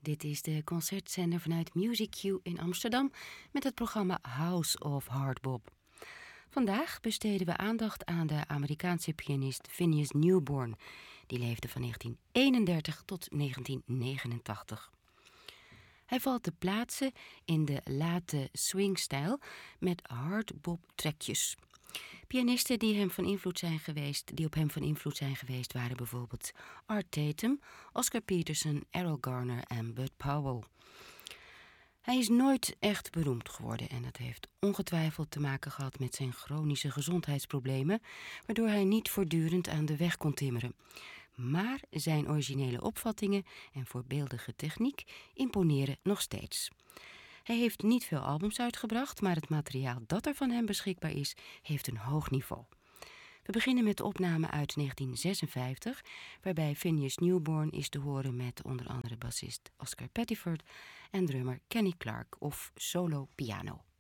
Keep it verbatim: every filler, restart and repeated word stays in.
Dit is de concertzender vanuit Music Q in Amsterdam met het programma House of Hardbop. Vandaag besteden we aandacht aan de Amerikaanse pianist Phineas Newborn. Die leefde van negentien eenendertig tot negentien negenentachtig. Hij valt te plaatsen in de late swingstijl met hardbop-trekjes. Pianisten die, hem van invloed zijn geweest, die op hem van invloed zijn geweest waren bijvoorbeeld Art Tatum, Oscar Peterson, Errol Garner en Bud Powell. Hij is nooit echt beroemd geworden en dat heeft ongetwijfeld te maken gehad met zijn chronische gezondheidsproblemen, waardoor hij niet voortdurend aan de weg kon timmeren. Maar zijn originele opvattingen en voorbeeldige techniek imponeren nog steeds. Hij heeft niet veel albums uitgebracht, maar het materiaal dat er van hem beschikbaar is, heeft een hoog niveau. We beginnen met de opname uit negentien zesenvijftig, waarbij Phineas Newborn is te horen met onder andere bassist Oscar Pettiford en drummer Kenny Clarke of solo piano.